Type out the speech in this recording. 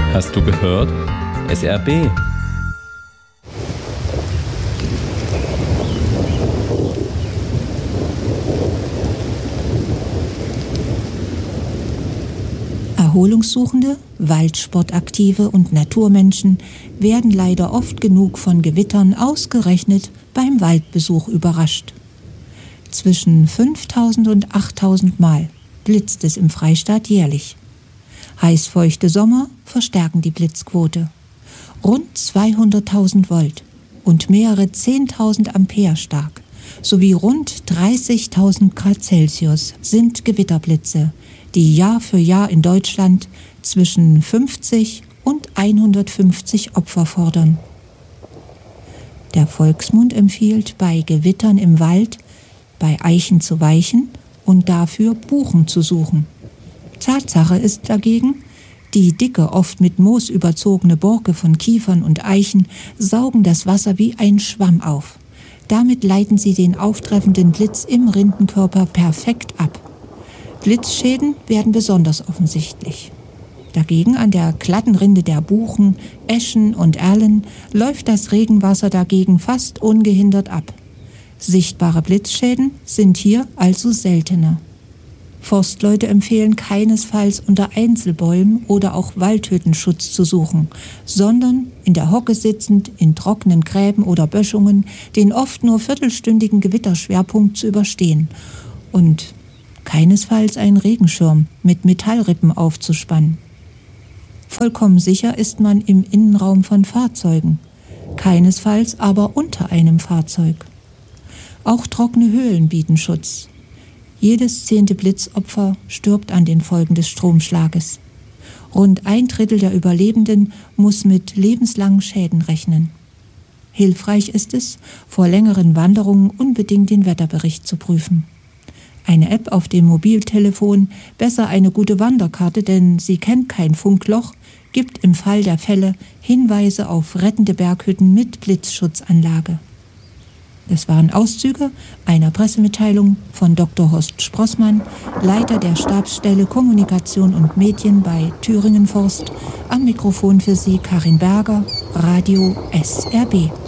Hast du gehört? SRB. Erholungssuchende, Waldsportaktive und Naturmenschen werden leider oft genug von Gewittern ausgerechnet beim Waldbesuch überrascht. Zwischen 5.000 und 8.000 Mal blitzt es im Freistaat jährlich. Heißfeuchte Sommer verstärken die Blitzquote. Rund 200.000 Volt und mehrere 10.000 Ampere stark sowie rund 30.000 Grad Celsius sind Gewitterblitze, die Jahr für Jahr in Deutschland zwischen 50 und 150 Opfer fordern. Der Volksmund empfiehlt, bei Gewittern im Wald bei Eichen zu weichen und dafür Buchen zu suchen. Tatsache ist dagegen, die dicke, oft mit Moos überzogene Borke von Kiefern und Eichen saugen das Wasser wie ein Schwamm auf. Damit leiten sie den auftreffenden Blitz im Rindenkörper perfekt ab. Blitzschäden werden besonders offensichtlich. Dagegen an der glatten Rinde der Buchen, Eschen und Erlen läuft das Regenwasser dagegen fast ungehindert ab. Sichtbare Blitzschäden sind hier also seltener. Forstleute empfehlen keinesfalls unter Einzelbäumen oder auch Waldhütten Schutz zu suchen, sondern in der Hocke sitzend in trockenen Gräben oder Böschungen den oft nur viertelstündigen Gewitterschwerpunkt zu überstehen und keinesfalls einen Regenschirm mit Metallrippen aufzuspannen. Vollkommen sicher ist man im Innenraum von Fahrzeugen, keinesfalls aber unter einem Fahrzeug. Auch trockene Höhlen bieten Schutz. Jedes 10. Blitzopfer stirbt an den Folgen des Stromschlages. Rund 1/3 der Überlebenden muss mit lebenslangen Schäden rechnen. Hilfreich ist es, vor längeren Wanderungen unbedingt den Wetterbericht zu prüfen. Eine App auf dem Mobiltelefon, besser eine gute Wanderkarte, denn sie kennt kein Funkloch, gibt im Fall der Fälle Hinweise auf rettende Berghütten mit Blitzschutzanlage. Das waren Auszüge einer Pressemitteilung von Dr. Horst Sprossmann, Leiter der Stabsstelle Kommunikation und Medien bei Thüringen Forst. Am Mikrofon für Sie Karin Berger, Radio SRB.